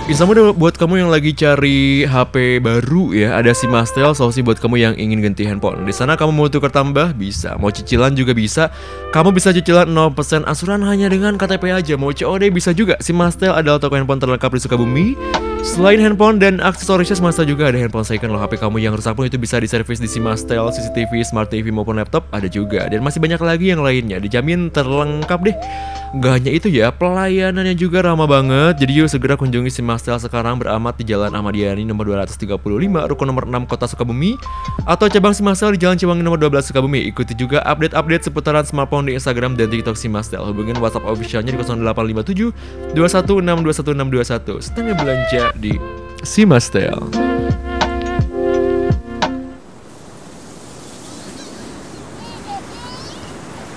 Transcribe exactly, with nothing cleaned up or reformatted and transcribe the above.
Instamode buat kamu yang lagi cari H P baru ya, ada Simastel, solusi buat kamu yang ingin ganti handphone. Di sana kamu mau tukar tambah bisa, mau cicilan juga bisa. Kamu bisa cicilan nol persen asuran hanya dengan K T P aja. Mau C O D bisa juga. Simastel adalah toko handphone terlengkap di Sukabumi. Selain handphone dan aksesorisnya, Simastel juga ada handphone second loh. H P kamu yang rusak pun itu bisa diservis di Simastel, C C T V, Smart T V maupun laptop ada juga. Dan masih banyak lagi yang lainnya, dijamin terlengkap deh. Gak hanya itu ya, pelayanannya juga ramah banget. Jadi yuk segera kunjungi Simastel sekarang, beramat di Jalan Ahmad Yani nomor dua ratus tiga puluh lima, Ruko nomor enam, Kota Sukabumi, atau cabang Simastel di Jalan Ciwangi nomor dua belas Sukabumi. Ikuti juga update-update seputaran smartphone di Instagram dan TikTok Simastel. Hubungin WhatsApp officialnya di nol delapan lima tujuh dua satu enam dua satu enam dua satu. Setengah belanja di Simastel.